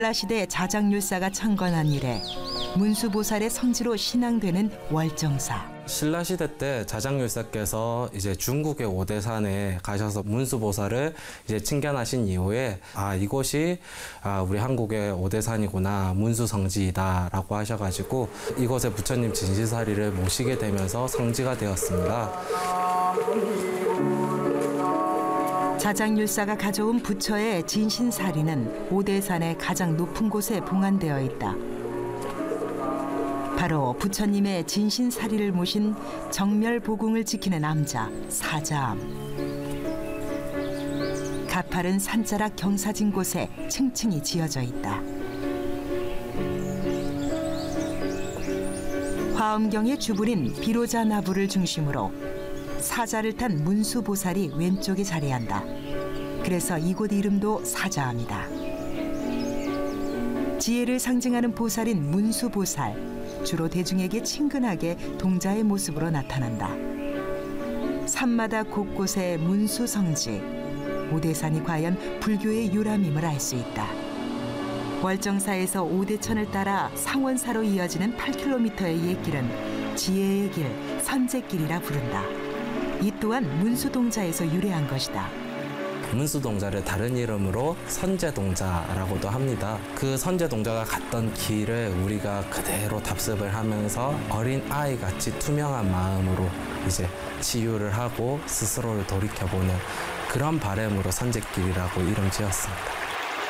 신라시대 자장율사가 창건한 이래 문수보살의 성지로 신앙되는 월정사. 신라시대 때 자장율사께서 이제 중국의 오대산에 가셔서 문수보살을 이제 칭견하신 이후에 이곳이 우리 한국의 오대산이구나, 문수성지이다라고 하셔가지고 이곳에 부처님 진시사리를 모시게 되면서 성지가 되었습니다. 자장율사가 가져온 부처의 진신사리는 오대산의 가장 높은 곳에 봉안되어 있다. 바로 부처님의 진신사리를 모신 정멸보궁을 지키는 남자 사자암. 가파른 산자락 경사진 곳에 층층이 지어져 있다. 화엄경의 주불인 비로자 나부를 중심으로 사자를 탄 문수보살이 왼쪽에 자리한다. 그래서 이곳 이름도 사자암이다. 지혜를 상징하는 보살인 문수보살. 주로 대중에게 친근하게 동자의 모습으로 나타난다. 산마다 곳곳에 문수성지. 오대산이 과연 불교의 유람임을 알 수 있다. 월정사에서 오대천을 따라 상원사로 이어지는 8km의 옛길은 지혜의 길, 선제길이라 부른다. 이 또한 문수동자에서 유래한 것이다. 문수동자를 다른 이름으로 선제동자라고도 합니다. 그 선제동자가 갔던 길을 우리가 그대로 답습을 하면서 어린 아이같이 투명한 마음으로 이제 치유를 하고 스스로를 돌이켜보는 그런 바람으로 선제길이라고 이름 지었습니다.